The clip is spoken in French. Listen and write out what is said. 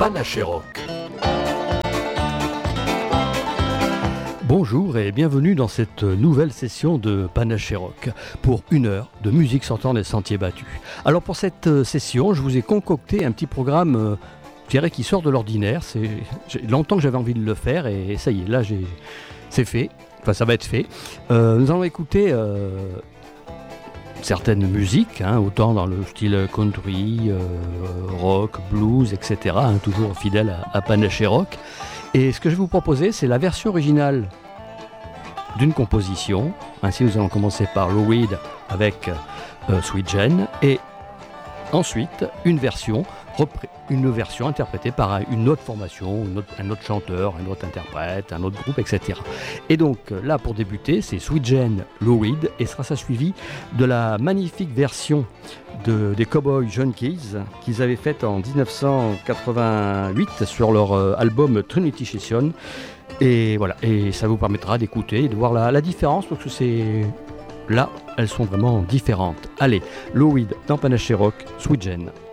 Panaché Rock. Bonjour et bienvenue dans cette nouvelle session de Panaché Rock pour une heure de musique sortant des sentiers battus. Alors pour cette session, je vous ai concocté un petit programme, je dirais, qui sort de l'ordinaire. J'ai longtemps que j'avais envie de le faire et ça y est, là c'est fait. Enfin, ça va être fait. Nous allons écouter certaines musiques, autant dans le style country, rock, blues, etc., toujours fidèle à Panaché Rock. Et ce que je vais vous proposer, c'est la version originale d'une composition. Ainsi, nous allons commencer par Lou Reed avec Sweet Jane, et ensuite une version interprétée par une autre formation, un autre chanteur, un autre interprète, un autre groupe, etc. Et donc là, pour débuter, c'est Sweet Jane, Lou Reed, et sera ça suivi de la magnifique version des Cowboy Junkies qu'ils avaient faite en 1988 sur leur album Trinity Session. Et voilà, et ça vous permettra d'écouter et de voir la différence, parce que là, elles sont vraiment différentes. Allez, Lou Reed dans Panaché Rock, Sweet Jane.